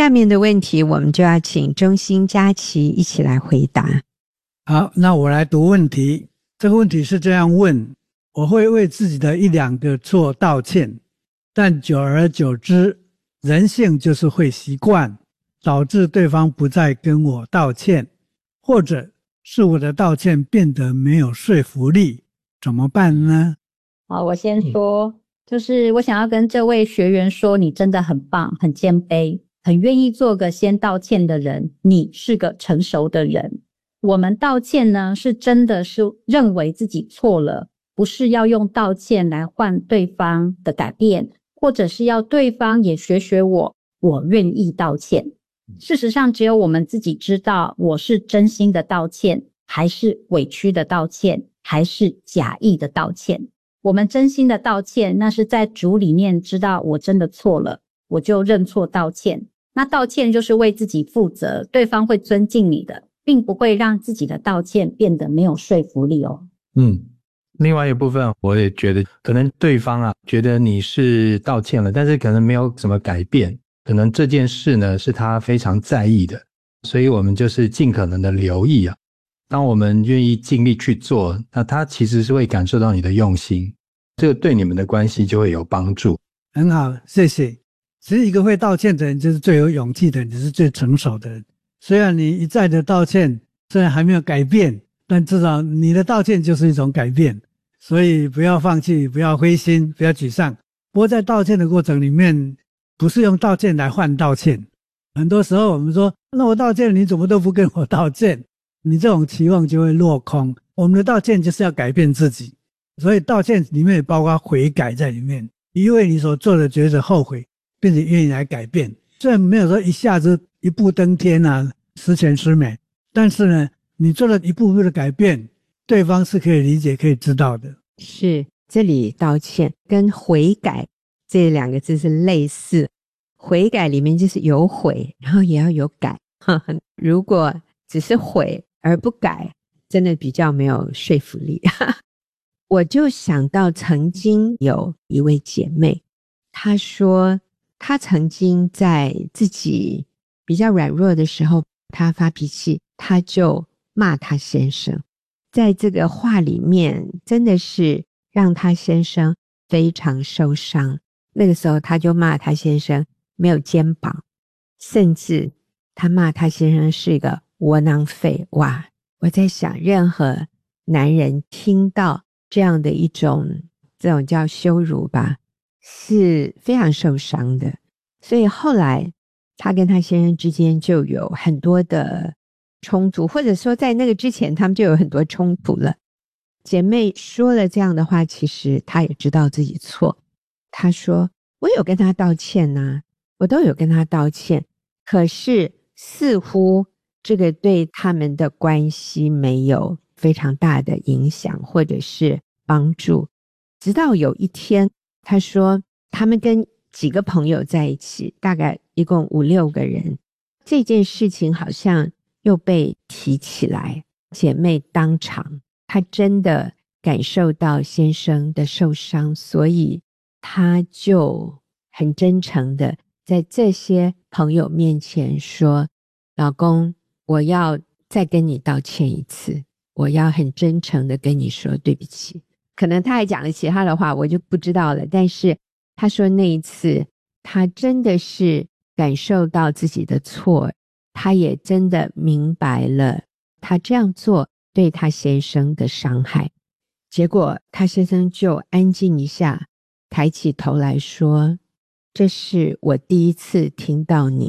下面的问题我们就要请中兴佳琪一起来回答。 好，那我来读问题。这个问题是这样问：我会为自己的一两个错道歉，但久而久之，人性就是会习惯，导致对方不再跟我道歉，或者是我的道歉变得没有说服力，怎么办呢？ 好，我先说，就是我想要跟这位学员说，你真的很棒，很谦卑，很愿意做个先道歉的人，你是个成熟的人。我们道歉呢，是真的是认为自己错了，不是要用道歉来换对方的改变，或者是要对方也学我愿意道歉。事实上，只有我们自己知道，我是真心的道歉，还是委屈的道歉，还是假意的道歉。我们真心的道歉，那是在主里面知道我真的错了，我就认错道歉。那道歉就是为自己负责，对方会尊敬你的，并不会让自己的道歉变得没有说服力哦。 另外一部分我也觉得可能对方觉得你是道歉了，但是可能没有什么改变，可能这件事呢是他非常在意的，所以我们就是尽可能的留意当我们愿意尽力去做，那他其实是会感受到你的用心，这个对你们的关系就会有帮助。 很好，谢谢。其实一个会道歉的人就是最有勇气的人，也是最成熟的人。虽然你一再的道歉，虽然还没有改变，但至少你的道歉就是一种改变。所以不要放弃，不要灰心，不要沮丧。不过在道歉的过程里面，不是用道歉来换道歉。很多时候我们说，那我道歉，你怎么都不跟我道歉？你这种期望就会落空。我们的道歉就是要改变自己，所以道歉里面也包括悔改在里面。因为你所做的觉得后悔，并且愿意来改变。虽然没有说一下子一步登天十全十美，但是呢，你做了一步步的改变，对方是可以理解可以知道的。 是，这里道歉跟悔改这两个字是类似，悔改里面就是有悔，然后也要有改。如果只是悔而不改，真的比较没有说服力。我就想到曾经有一位姐妹，她说她曾经在自己比较软弱的时候，她发脾气，她就骂她先生，在这个话里面真的是让她先生非常受伤。那个时候她就骂她先生没有肩膀，甚至她骂她先生是一个窝囊废。哇，我在想任何男人听到这样的这种叫羞辱吧，是非常受伤的。所以后来她跟她先生之间就有很多的冲突，或者说在那个之前他们就有很多冲突了。姐妹说了这样的话，其实她也知道自己错。她说我有跟他道歉我都有跟他道歉，可是似乎这个对他们的关系没有非常大的影响或者是帮助。直到有一天，她说他们跟几个朋友在一起，大概一共5-6个人，这件事情好像又被提起来，姐妹当场，她真的感受到先生的受伤，所以她就很真诚的在这些朋友面前说，老公，我要再跟你道歉一次，我要很真诚的跟你说对不起。可能她还讲了其他的话，我就不知道了，但是她说那一次她真的是感受到自己的错，她也真的明白了她这样做对她先生的伤害。结果她先生就安静一下，抬起头来说，这是我第一次听到你